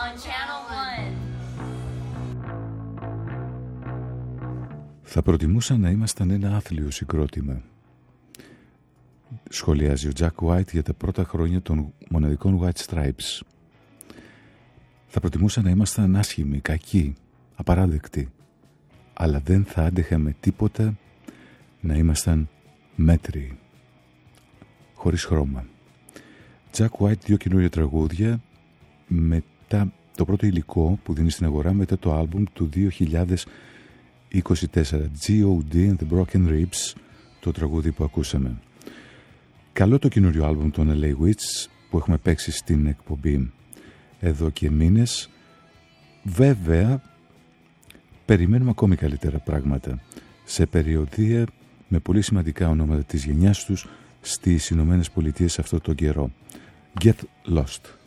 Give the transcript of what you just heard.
on Channel 1. Θα προτιμούσα να ήμασταν ένα άθλιο συγκρότημα. Σχολιάζει ο Jack White για τα πρώτα χρόνια των μοναδικών White Stripes. Θα προτιμούσα να ήμασταν άσχημοι, κακοί, απαράδεκτοι, αλλά δεν θα άντεχα με τίποτα να ήμασταν μέτριοι, χωρίς χρώμα. Jack White, 2 καινούργια τραγούδια μετά το πρώτο υλικό που δίνει στην αγορά μετά το άλμπουμ του 2024, G.O.D. and the Broken Ribs, το τραγούδι που ακούσαμε. Καλό το καινούριο άλμπουμ των LA Witch που έχουμε παίξει στην εκπομπή εδώ και μήνες. Βέβαια περιμένουμε ακόμη καλύτερα πράγματα σε περιοδεία με πολύ σημαντικά ονόματα της γενιάς τους στις Ηνωμένες Πολιτείες αυτόν τον καιρό. Get Lost.